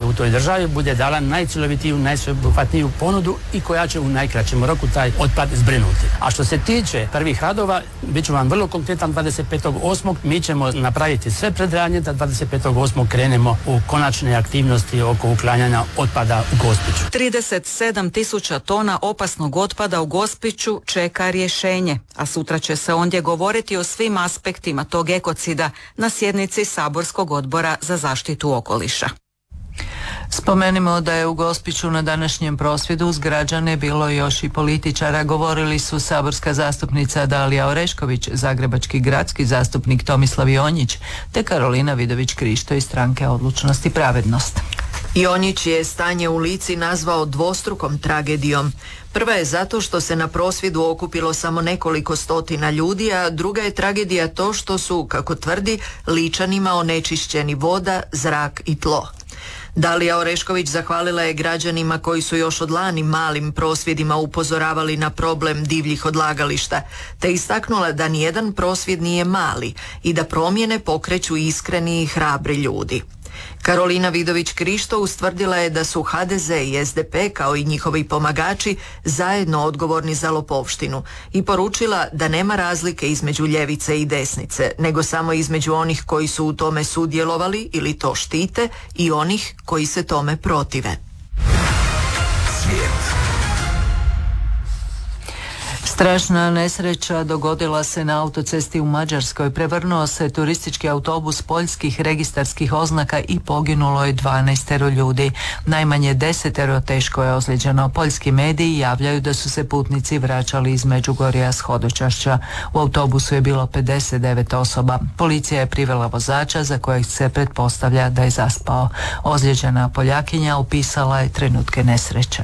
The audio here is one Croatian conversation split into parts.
u toj državi bude dala najcjelovitiju, najsveobuhvatniju ponudu i koja će u najkraćem roku taj otpad zbrinuti. A što se tiče prvih radova, bit ću vam vrlo konkretan, 25.8. mi ćemo napraviti sve predradnje da 25.8. krenemo u konačne aktivnosti oko uklanjanja otpada u Gospiću. 37.000 tona opasnog otpada u Gospiću čeka rješenje, a sutra će se ondje govoriti o svim aspektima tog ekocida na sjednici Saborskog odbora za zaštitu okoliša. Spomenimo da je u Gospiću na današnjem prosvjedu uz građane bilo još i političara. Govorili su saborska zastupnica Dalija Orešković, zagrebački gradski zastupnik Tomislav Jonjić te Karolina Vidović Krišto iz stranke Odlučnost i pravednost. Jonjić je stanje u Lici nazvao dvostrukom tragedijom. Prva je zato što se na prosvjedu okupilo samo nekoliko stotina ljudi, a druga je tragedija to što su, kako tvrdi, Ličanima onečišćeni voda, zrak i tlo. Dalija Orešković zahvalila je građanima koji su još od lani malim prosvjedima upozoravali na problem divljih odlagališta, te istaknula da nijedan prosvjed nije mali i da promjene pokreću iskreni i hrabri ljudi. Karolina Vidović Krišto ustvrdila je da su HDZ i SDP kao i njihovi pomagači zajedno odgovorni za lopovštinu i poručila da nema razlike između ljevice i desnice, nego samo između onih koji su u tome sudjelovali ili to štite i onih koji se tome protive. Strašna nesreća dogodila se na autocesti u Mađarskoj. Prevrnuo se turistički autobus poljskih registarskih oznaka i poginulo je 12 ljudi. Najmanje 10 teško je ozlijeđeno. Poljski mediji javljaju da su se putnici vraćali iz Međugorja s hodočašća. U autobusu je bilo 59 osoba. Policija je privela vozača za kojeg se pretpostavlja da je zaspao. Ozlijeđena Poljakinja opisala je trenutke nesreće.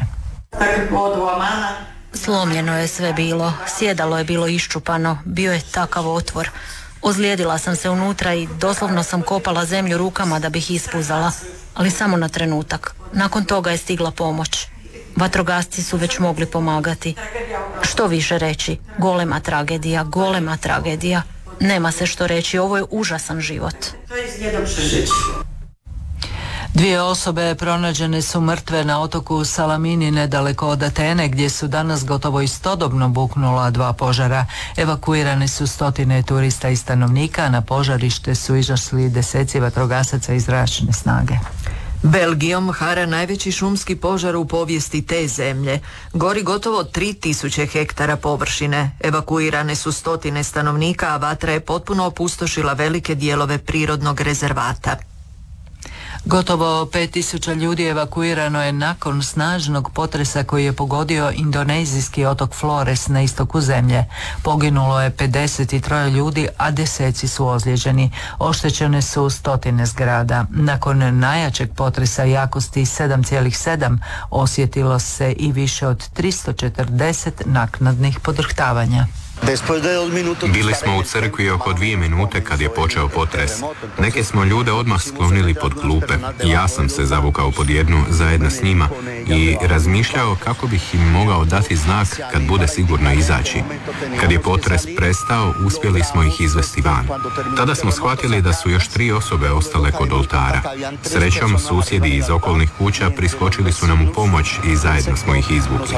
Slomljeno je sve bilo, sjedalo je bilo iščupano, bio je takav otvor. Ozlijedila sam se unutra i doslovno sam kopala zemlju rukama da bih ispuzala, ali samo na trenutak. Nakon toga je stigla pomoć. Vatrogasci su već mogli pomagati. Što više reći? Golema tragedija, golema tragedija. Nema se što reći, ovo je užasan život. Dvije osobe pronađene su mrtve na otoku Salamini nedaleko od Atene, gdje su danas gotovo istodobno buknula 2 požara. Evakuirane su stotine turista i stanovnika, a na požarište su izašli deseci vatrogasaca i zračne snage. Belgijom hara najveći šumski požar u povijesti te zemlje. Gori gotovo 3000 hektara površine. Evakuirane su stotine stanovnika, a vatra je potpuno opustošila velike dijelove prirodnog rezervata. Gotovo 5000 ljudi evakuirano je nakon snažnog potresa koji je pogodio indonezijski otok Flores na istoku zemlje. Poginulo je 53 ljudi, a deseci su ozlijeđeni. Oštećene su stotine zgrada. Nakon najjačeg potresa jakosti 7,7 osjetilo se i više od 340 naknadnih podrhtavanja. Bili smo u crkvi oko 2 minute kad je počeo potres. Neke smo ljude odmah sklonili pod klupe. Ja sam se zavukao pod jednu zajedno s njima i razmišljao kako bih im mogao dati znak kad bude sigurno izaći. Kad je potres prestao, uspjeli smo ih izvesti van. Tada smo shvatili da su još 3 osobe ostale kod oltara. Srećom, susjedi iz okolnih kuća priskočili su nam u pomoć i zajedno smo ih izvukli.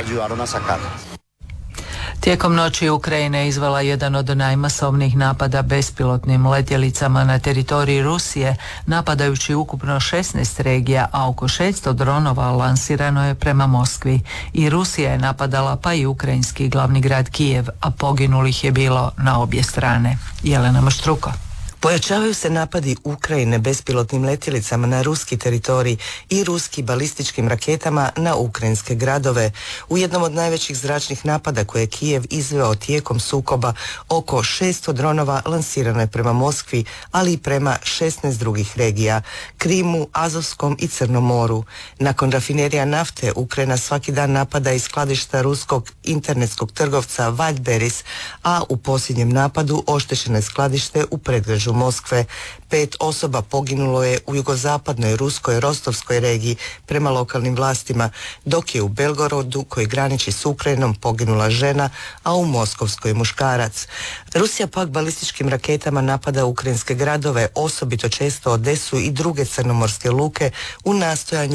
Tijekom noći Ukrajina je izvela jedan od najmasovnijih napada bespilotnim letjelicama na teritoriji Rusije, napadajući ukupno 16 regija, a oko 600 dronova lansirano je prema Moskvi. I Rusija je napadala pa i ukrajinski glavni grad Kijev, a poginulih je bilo na obje strane. Jelena Maštruko. Pojačavaju se napadi Ukrajine bespilotnim letjelicama na ruski teritorij i ruski balističkim raketama na ukrajinske gradove. U jednom od najvećih zračnih napada koje je Kijev izveo tijekom sukoba, oko 600 dronova lansirano je prema Moskvi, ali i prema 16 drugih regija, Krimu, Azovskom i Crnom moru. Nakon rafinerija nafte, Ukrajina svaki dan napada iz skladišta ruskog internetskog trgovca Wildberries, a u posljednjem napadu oštećeno je skladište u predgrađu Moskve. 5 osoba poginulo je u jugozapadnoj ruskoj Rostovskoj regiji prema lokalnim vlastima, dok je u Belgorodu, koji graniči s Ukrajinom, poginula žena, a u Moskovskoj muškarac. Rusija pak balističkim raketama napada ukrajinske gradove, osobito često Odesu i druge crnomorske luke, u nastojanju